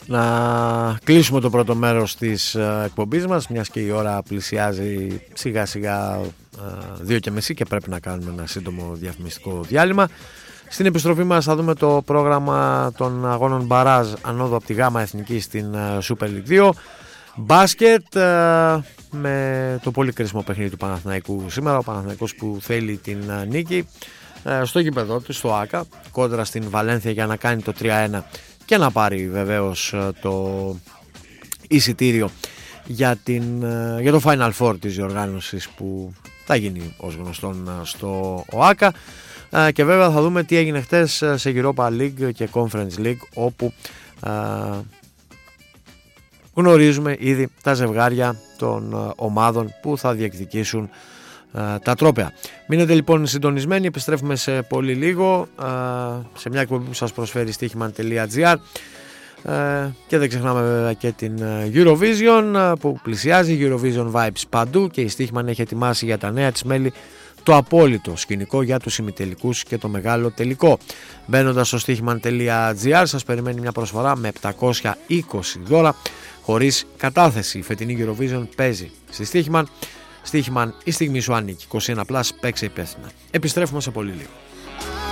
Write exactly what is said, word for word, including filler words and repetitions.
να κλείσουμε το πρώτο μέρος της εκπομπής μας, μιας και η ώρα πλησιάζει σιγά σιγά δύο και μισή και πρέπει να κάνουμε ένα σύντομο διαφημιστικό διάλειμμα. Στην επιστροφή μας θα δούμε το πρόγραμμα των αγώνων μπαράζ ανόδου από τη Γάμα Εθνική στην Super League δύο. Μπάσκετ με το πολύ κρίσιμο παιχνίδι του Παναθηναϊκού σήμερα. Ο Παναθηναϊκός που θέλει την νίκη στο γήπεδό του, στο ΆΚΑ, κόντρα στην Βαλένθια, για να κάνει το τρία ένα και να πάρει βεβαίως το εισιτήριο για, την, για το Final Four της διοργάνωσης που θα γίνει ως γνωστόν στο ΟΑΚΑ. Και βέβαια θα δούμε τι έγινε χτες σε Europa League και Conference League, όπου α, γνωρίζουμε ήδη τα ζευγάρια των ομάδων που θα διεκδικήσουν α, τα τρόπαια. Μείνετε λοιπόν συντονισμένοι, επιστρέφουμε σε πολύ λίγο α, σε μια εκπομπή που σας προσφέρει στοίχημαν τελεία τζι άρ. Uh, και δεν ξεχνάμε βέβαια και την Eurovision uh, που πλησιάζει, Eurovision Vibes παντού, και η Στοίχημαν έχει ετοιμάσει για τα νέα της μέλη το απόλυτο σκηνικό για τους ημιτελικούς και το μεγάλο τελικό. Μπαίνοντας στο στοίχημαν τελεία τζι άρ σας περιμένει μια προσφορά με επτακόσια είκοσι δώρα χωρίς κατάθεση. Η φετινή Eurovision παίζει στη Στοίχημαν. Στοίχημαν, η στιγμή σου ανήκει. είκοσι ένα συν, παίξε υπεύθυνα. Επιστρέφουμε σε πολύ λίγο.